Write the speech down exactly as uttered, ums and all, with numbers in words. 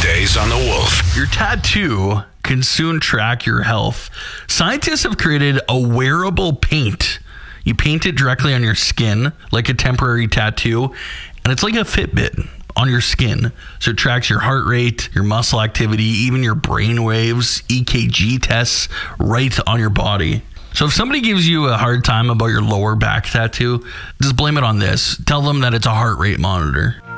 Weekdays on the Wolf. Your tattoo can soon track your health. Scientists have created a wearable paint. You paint it directly on your skin like a temporary tattoo, and it's like a Fitbit on your skin. So it tracks your heart rate, your muscle activity, even your brain waves, E K G tests right on your body. So if somebody gives you a hard time about your lower back tattoo, just blame it on this. Tell them that it's a heart rate monitor.